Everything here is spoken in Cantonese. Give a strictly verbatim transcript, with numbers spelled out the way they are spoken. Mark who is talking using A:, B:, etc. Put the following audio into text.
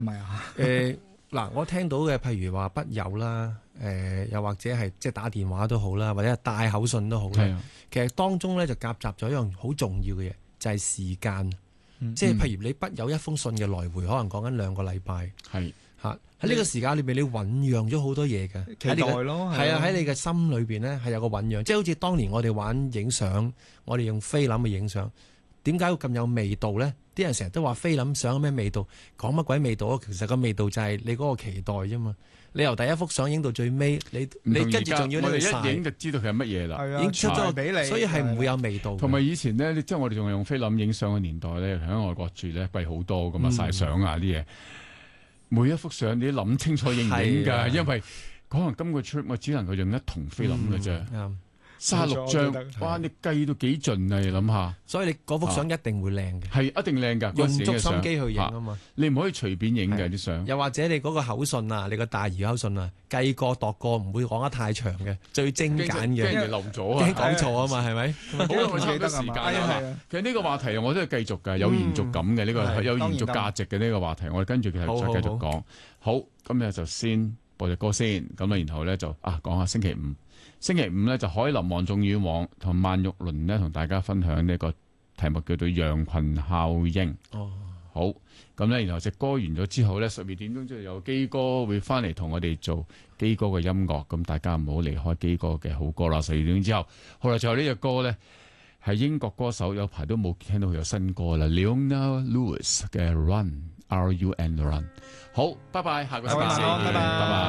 A: 唔係啊？
B: 誒嗱，我聽到嘅譬如話筆友啦，誒、呃、又或者係即係打電話都好啦，或者係帶口信都好啦。
C: 係啊，
B: 其實當中咧就夾雜咗一樣好重要嘅嘢，就係、是、時間。
A: 嗯、
B: 即係譬如你筆友一封信嘅來回，可能講緊兩個禮拜。
C: 係
B: 嚇喺呢個時間裏邊，你醖釀咗好多嘢嘅。
A: 期待咯，
B: 係啊，喺你嘅心裏邊咧係有個醖釀，即係好似當年我哋玩影相，我哋用菲林去影相，點解會咁有味道咧？啲人成日都話菲林相有咩味道，講乜鬼味道啊？其實個味道就係你嗰個期待啫嘛。你由第一幅相影到最尾，你你跟住仲要呢個晒，
C: 我哋一影就知道佢係乜嘢啦，
A: 係啊，
B: 影出咗
A: 俾你，
B: 所以係唔會有味道。
C: 同埋以前咧，即係我哋仲係用菲林影相嘅年代咧，喺外國住咧貴好多噶嘛，晒相啊啲嘢。每一幅相你諗清楚影唔影㗎，因為可能今個 trip 我只能夠用一筒菲林㗎啫。
B: 啱。
C: 三十六張，哇！你計到幾盡啊？你諗下，
B: 所以你嗰幅相一定會靚嘅，
C: 係一定靚㗎，
B: 用足心機去影啊嘛。
C: 你唔可以隨便影嘅啲相。
B: 又或者你嗰個口信啊，你個大兒口信啊，計過度過，唔會講得太長嘅，最精簡嘅。
C: 驚人漏咗啊！
B: 驚講錯啊嘛，係咪？
C: 好，我差唔多時間啦。其實呢個話題我都係繼續㗎，有延續感嘅呢個有延續價值嘅呢個話題，我哋跟住繼續再繼續講。好，今日就先播隻歌先，咁啊，然後咧就啊講下星期五。星期五咧就海林、黃仲遠、黃同萬玉麟呢，同大家分享呢個題目叫做羊群效應。
B: 哦，
C: 好，咁咧，然後隻歌完咗之後咧，十二點鐘之後有基哥會翻嚟同我哋做基哥嘅音樂，咁大家唔好離開基哥嘅好歌啦。十二點鐘之後，後來最後呢隻歌咧係英國歌手，有排都冇聽到佢有新歌啦。Leona Lewis 嘅 Run R U N Run。好，拜拜，下個星期四見，拜拜。